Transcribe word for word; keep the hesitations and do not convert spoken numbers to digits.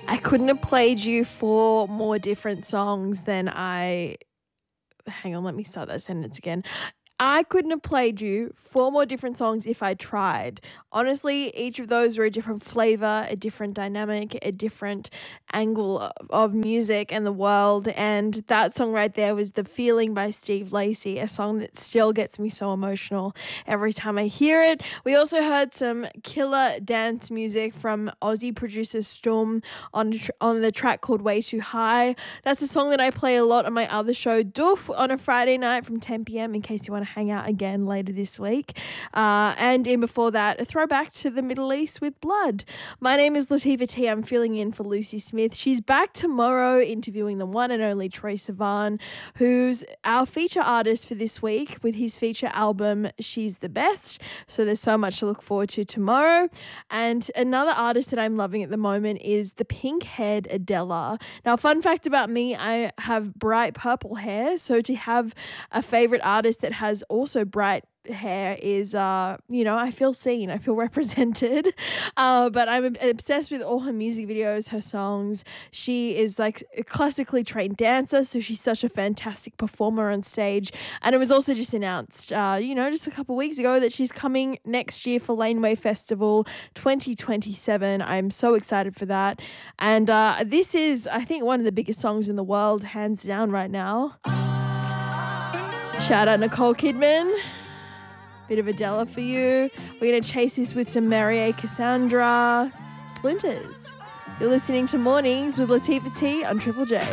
I couldn't have played you four more different songs than I. Hang on, let me start that sentence again. I couldn't have played you four more different songs if I tried. Honestly, each of those were a different flavor, a different dynamic, a different angle of, of music and the world. And that song right there was The Feeling by Steve Lacy, a song that still gets me so emotional every time I hear it. We also heard some killer dance music from Aussie producer Storm on, on the track called Way Too High. That's a song that I play a lot on my other show, Doof, on a Friday night from ten p.m. in case you want to hang out again later this week. Uh, and in before that, a throwback to the Middle East with Blood. My name is Latifa T. I'm filling in for Lucy Smith. She's back tomorrow interviewing the one and only Troye Sivan, who's our feature artist for this week with his feature album, She's the Best. So there's so much to look forward to tomorrow. And another artist that I'm loving at the moment is the pink-haired Adela. Now, fun fact about me, I have bright purple hair. So to have a favorite artist that has also bright hair is, uh, you know, I feel seen, I feel represented. Uh, but I'm obsessed with all her music videos, her songs. She is like a classically trained dancer, so she's such a fantastic performer on stage. And it was also just announced, uh, you know, just a couple of weeks ago that she's coming next year for Laneway Festival twenty twenty-seven. I'm so excited for that. And uh, this is, I think, one of the biggest songs in the world, hands down right now. Shout out Nicole Kidman. Bit of Adela for you. We're going to chase this with some Marie Cassandra. Splinters. You're listening to Mornings with Latifa T on Triple J.